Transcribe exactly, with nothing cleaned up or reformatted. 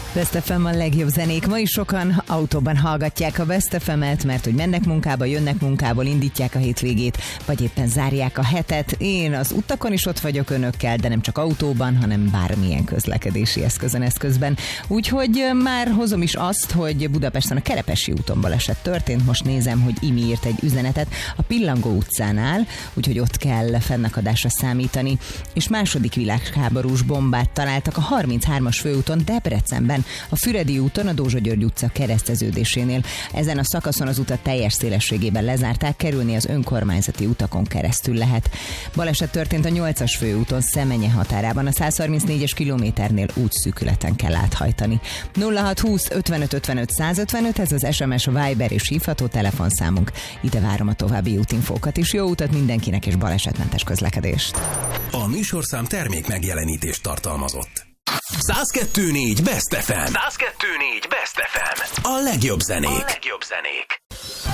Best ef em a legjobb zenék. Ma is sokan autóban hallgatják a Best ef emet, mert hogy mennek munkába, jönnek munkából, indítják a hétvégét, vagy éppen zárják a hetet. Én az utakon is ott vagyok önökkel, de nem csak autóban, hanem bármilyen közlekedési eszközön eszközben. Úgyhogy már hozom is azt, hogy Budapesten a Kerepesi úton baleset történt. Most nézem, hogy Imi írt egy üzenetet a Pillangó utcánál, úgyhogy ott kell fennakadásra számítani. És második világháborús bombát találtak a harminchármas főúton Debrecenben, a Füredi úton, a Dózsa György utca kereszteződésénél. Ezen a szakaszon az utat teljes szélességében lezárták, kerülni az önkormányzati utakon keresztül lehet. Baleset történt a nyolcas főúton Szemenye határában, a százharmincnégyes kilométernél útszűkületen kell áthajtani. nulla hat húsz ötvenöt ötvenöt százötvenöt, ez az es em es, Viber és hívható telefonszámunk. Ide várom a további útinfókat is. Jó utat mindenkinek és balesetmentes közlekedést. A műsorszám termék megjelenítést tartalmazott. száz kettő négy Best ef em. száz kettő négy Best ef em. A legjobb zenék. A legjobb zenék.